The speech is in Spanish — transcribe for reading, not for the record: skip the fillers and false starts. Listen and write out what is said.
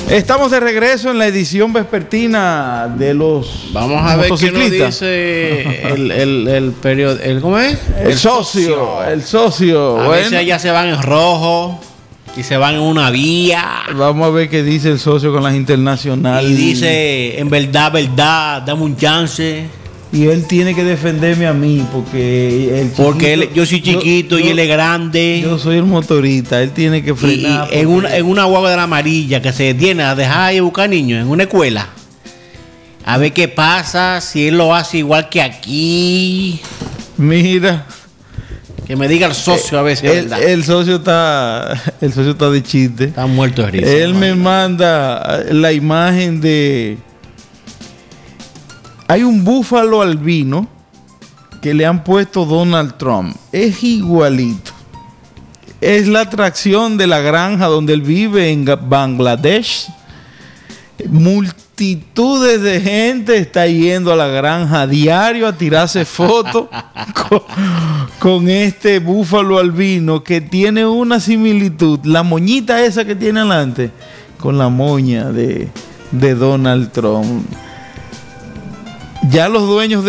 Estamos de regreso en la edición vespertina de los Vamos a ver qué nos dice el periódico. ¿Cómo es? El socio. El socio. A veces allá se van en rojo y se van en una vía. Vamos a ver qué dice el socio con las internacionales. Y dice, en verdad, dame un chance. Y él tiene que defenderme a mí porque yo soy chiquito y él es grande. Yo soy el motorista, él tiene que frenar. Y en una guagua de la amarilla que se detiene a dejar y buscar niños en una escuela. A ver qué pasa si él lo hace igual que aquí. Mira. Que me diga el socio a veces. El socio está de chiste. Está muerto de risa. Él me manda la imagen de... Hay un búfalo albino que le han puesto Donald Trump. Es igualito. Es la atracción de la granja donde él vive en Bangladesh. Multitudes de gente está yendo a la granja a diario a tirarse fotos con este búfalo albino que tiene una similitud. La moñita esa que tiene adelante con la moña de Donald Trump. Ya los dueños